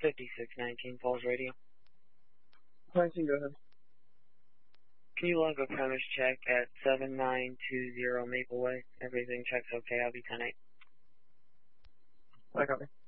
5619 Falls Radio. 19, go ahead. Can you log a premise check at 7920 Maple Way? Everything checks okay. I'll be 10-8. I copy.